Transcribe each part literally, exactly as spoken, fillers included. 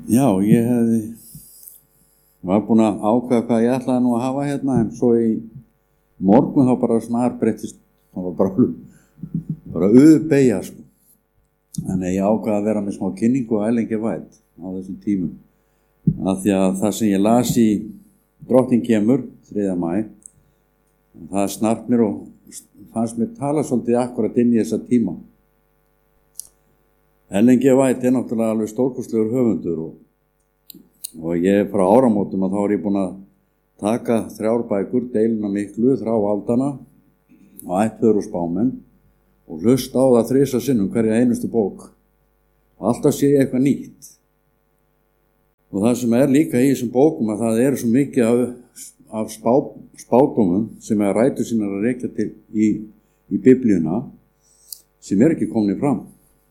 Já, ég hefði var búin að ákveða hvað ég ætlaði nú að hafa hérna, en svo í morgun þá bara snar breyttist, þá var bara bara auðbeigja sko. Þannig ég ákveða að vera með smá kynningu á Ellen G. White á þessum tímum. Af því að það sem ég las í Drottinn kemur, þriðja maí, það snart mér og fannst mér tala svolítið akkurat inn í þessa tíma. Ellen G. White er náttúrulega alveg stórkostlegur höfundur og, og ég frá áramótum að þá er ég búin að taka þrjár bækur, Deiluna miklu, Þrá aldana og Ættföður og spámenn og hlusta á það þrisvar sinnum hverja einustu bók. Og alltaf sé ég eitthvað nýtt. Og það sem er líka í þessum bókum að það eru svo mikið af, af spá, spádómum sem er rætur sínar að rekja til í, í Biblíuna sem er ekki komin fram.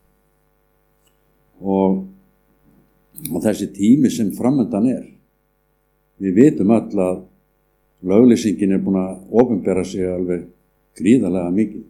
Og, og þessi tími sem framundan er. Við vitum öll að löglýsingin er búin að opinbera sig alveg gríðarlega mikið.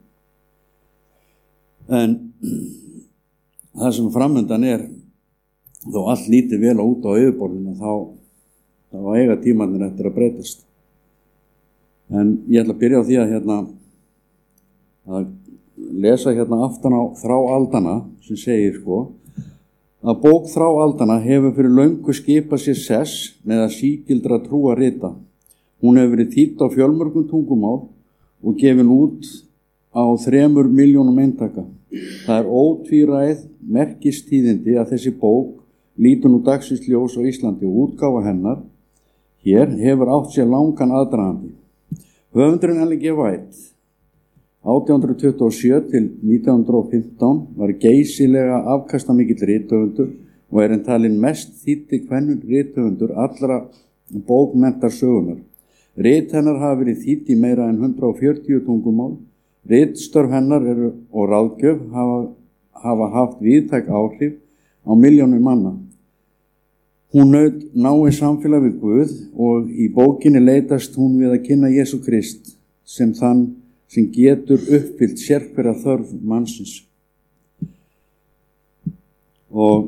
En það sem framundan er, þó allt lítið vel út á yfirborðinu, þá, þá eiga tímarnir eftir að breytast. En ég ætla að byrja á því að hérna að lesa hérna aftan á Þrá aldana sem segir sko að bók Þrá aldana hefur fyrir löngu skipað sér sess með að sígildra trúa rita. Hún hefur verið þýdd á fjölmörgum tungumál og gefin út á þremur milljónum eintaka. Það er ótvíræð merkistíðindi að þessi bók lítur nú dagsins ljós á Íslandi og útgáfa hennar hér hefur átt sér langan aðdragandi. Höfundurinn Ellen G. White átján hundruð tuttugu og sjö til nítján hundruð og fimmtán var geysilega afkastamikill rithöfundur og er hann talinn mest þýddi kvennur rithöfundur allra bókmenntarsögunar. Rit hennar hafa verið þýdd í meira en hundrað og fjörutíu tungumál. Ritstörf hennar eru og ráðgjöf hafa, hafa haft víðtæk áhrif á milljónir manna. Hún naut náið samfélag við Guð og í bókinni leitast hún við að kynna Jesú Krist sem þann sem getur uppfyllt sérhverja þörf mannsins. Og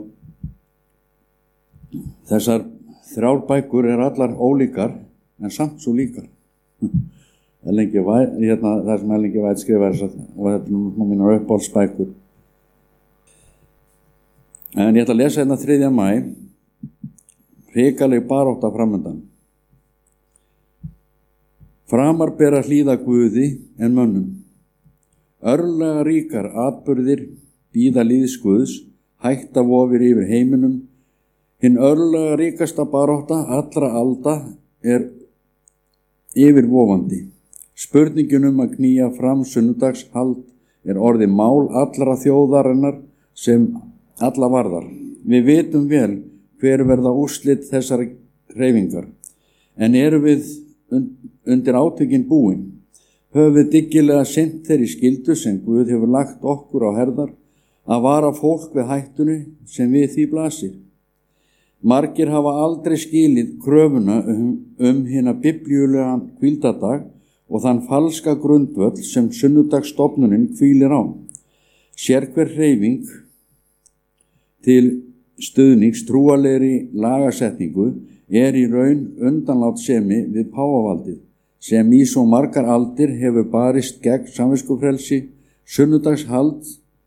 þessar þrjár bækur er allar ólíkar en samt svo líkar. Ellen G. White, hérna, það sem Ellen G. White skrifaði þess að, og þetta er nú mínar uppáhaldsbækur. En ég ætla að lesa hérna þriðja maí, hrikaleg barátta framundan. Framar ber að hlýða Guði en mönnum. Örlega ríkar atburðir bíða líðs Guðs, hætta vofir yfir heiminum. Hinn örlega ríkasta barátta allra alda er yfirvofandi. Spurningin um að knýja fram sunnudagshald er orðið mál allra þjóðarinnar sem alla varðar. Við vitum vel hver verða úrslit þessar hreyfingar, en erum við undir átökin búin. Höfum við dyggilega sinnt þeirri skyldu sem Guð hefur lagt okkur á herðar að vara fólk við hættunni sem við því blasir. Margir hafa aldrei skilið kröfuna um, um hina biblíulegan hvíldardag og þann falska grundvöll sem sunnudagsstofnunin hvílir á. Sérhver hreyfing til stuðnings trúalegri lagasetningu er í raun undanlátssemi við páfavaldið, sem í svo margar aldir hefur barist gegn samviskufrelsi, sunnudagshald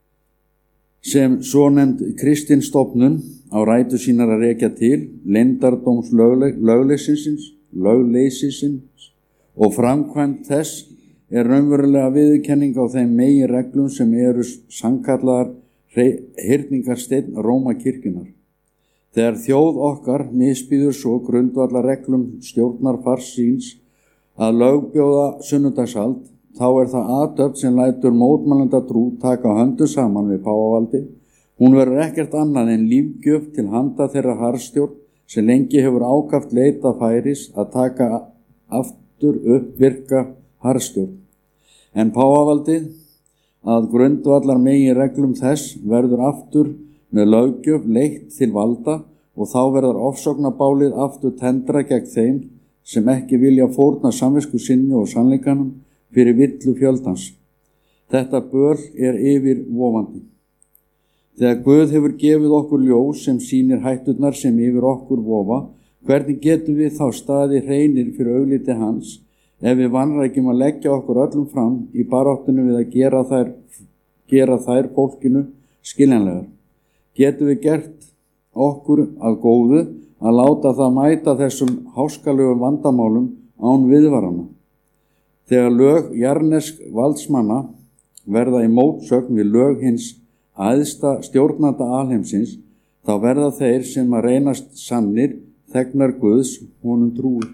sem svonefnd kristin stofnun á rætur sínar að rekja til, leyndardóms lögleysisins, lögleysisins og framkvæmd þess er raunverulega viðurkenning á þeim meginreglum sem eru sannkallaðar hyrningarsteinn Rómakirkjunnar. Þegar þjóð okkar misbýður svo grundvallar reglum stjórnarfars síns að lögbjóða sunnudagshald, þá er það athöfn sem lætur mótmælenda trú taka höndum saman við páfavaldi. Hún verður ekkert annað en lífgjöf til handa þeirra harðstjórn sem lengi hefur ákaft leita færis að taka aftur upp virka harðstjórn. En páfavaldið, að grundvallar meginreglum þess, verður aftur með löggjöf leitt til valda og þá verður ofsóknarbálið aftur tendra gegn þeim sem ekki vilja fórna samvisku sinni og sannleikanum fyrir villu fjöldans. Þetta böl er yfirvofandi. Þegar Guð hefur gefið okkur ljós sem sýnir hætturnar sem yfir okkur vofa, hvernig getum við þá staðið hreinir fyrir augliti hans ef við vanrækjum að leggja okkur öllum fram í baráttunni við að gera þær, gera þær fólkinu skiljanlegar? Getum við gert okkur að góðu að láta það mæta þessum háskalegum vandamálum án viðvarana? Þegar lög jarnesk valdsmanna verða í mótsögn við lög hins æðsta stjórnanda alheimsins, þá verða þeir sem að reynast sannir þegnar Guðs honum trúir.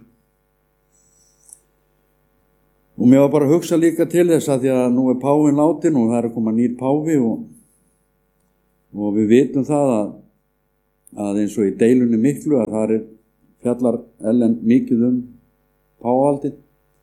Og mér var bara að hugsa líka til þess að því að nú er páfinn látin og það er að koma nýr páfi og, og við vitum það að, að eins og í deilunni miklu að það er fjallar Ellen mikið um páfaldið.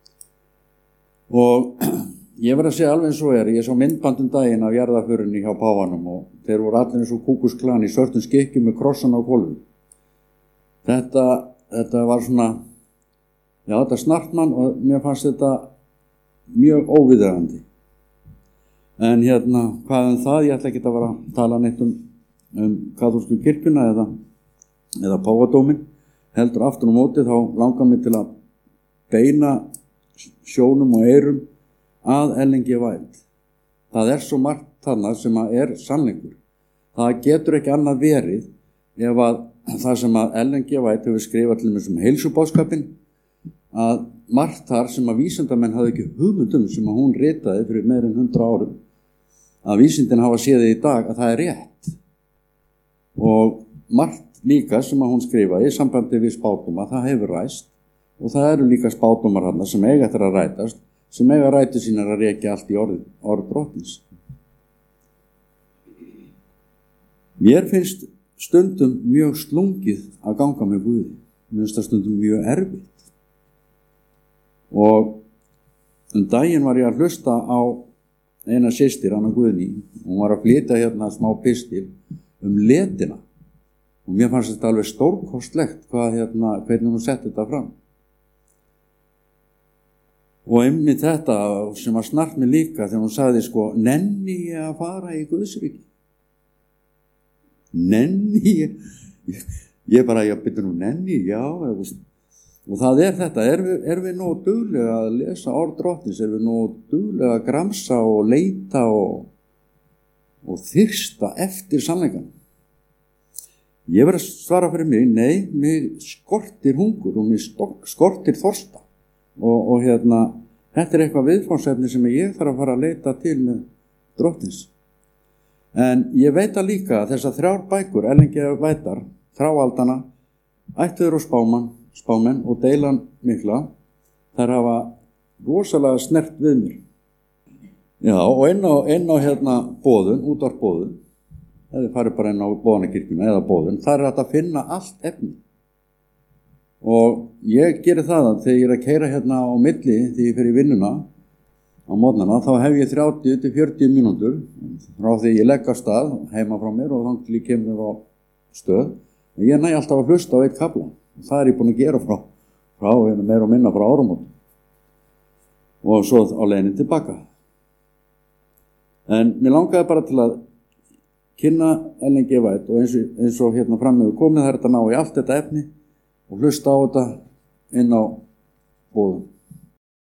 Og ég verð að segja alveg eins og er, ég sá myndbandum daginn af jarðarförinni hjá páfanum og þeir voru allir eins og kúkusklan í svörtum skikkjum með krossan á hvolfi. Þetta, þetta var svona, já þetta snart mann og mér fannst þetta mjög óviðeigandi. En hérna, hvað um það, ég ætla ekki að vera að tala neitt um, um kaþólsku kirkjuna eða, eða páfadóminn, heldur aftur á móti þá langar mig til að beina sjónum og eyrum að Ellen G. White. Það er svo margt þarna sem að er sannleikur. Það getur ekki annað verið ef að það sem að Ellen G. White hefur skrifað til þessum heilsuboðskapinn, að margt þar sem að vísindamenn hafði ekki hugmyndum sem að hún ritaði fyrir meir en hundrað árum, að vísindin hafa séð í dag að það er rétt. Og margt líka sem að hún skrifaði í sambandi við spádóma, það hefur ræst og það eru líka spádómar þarna sem eiga eftir að rætast, sem eiga rætu sínar að rekja allt í orð, orð drottins. Mér finnst stundum mjög slungið að ganga með Guði. Mér finnst það stundum mjög erfitt. Og um daginn var ég að hlusta á eina systir, Anna Guðný. Hún var að flytja hérna smá pistil um letina. Og mér fannst þetta alveg stórkostlegt hvað hérna, hvernig hún setti þetta fram. Og einmitt þetta sem var snart mig líka þegar hún sagði sko, nenni ég að fara í Guðsríki? Nenni ég? Ég bara, ég byrja nú nenni, já. Og það er þetta, er við, er við nú duglega að lesa orð drottins, er við nú duglega að gramsa og leita og, og þyrsta eftir sannleikann? Ég verð að svara fyrir mig, nei, mig skortir hungur og mig skortir þorsta. Og, og hérna, þetta er eitthvað viðfangsefni sem ég þarf að fara að leita til með drottins. En ég veit að líka að þessar þrjár bækur, Ellen G. White, þráaldana, ættuður og spáman, spámenn og deilan mikla, þær hafa rosalega snert við mér. Já, og inn á, inn á hérna boðun, útvarpboðun, eða farið bara inn á boðanakirkjuna eða boðun, þar er þetta að finna allt efni. Og ég geri það að þegar ég er að keyra hérna á milli þegar ég fer í vinnuna á morgnana, þá hef ég þrjátíu til fjörutíu mínútur frá því ég legg af stað heima frá mér og þannig til ég kemur á stöð. Og ég næ alltaf að hlusta á eitt kafla. Það er ég búin að gera frá, frá meira og minna frá áramótum. Og svo á leiðinni tilbaka. En mér langaði bara til að kynna Ellen G. White og eins og, eins og hérna fram með komið það er þetta ná í allt þetta efni og hlusta á þetta inn á boðun.